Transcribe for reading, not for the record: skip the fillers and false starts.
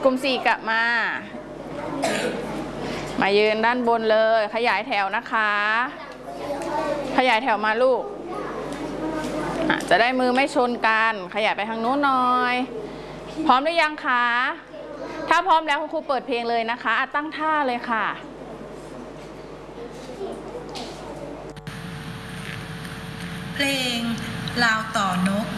กลุ่ม4กลับมายืนด้านบนเลยขยายแถวนะคะขยายแถวมาลูกจะได้มือไม่ชนกันขยายไปทางนู้นหน่อยพร้อมหรือยังคะถ้าพร้อมแล้วคุณครูเปิดเพลงเลยนะคะตั้งท่าเลยค่ะเพลงลาวต่อนก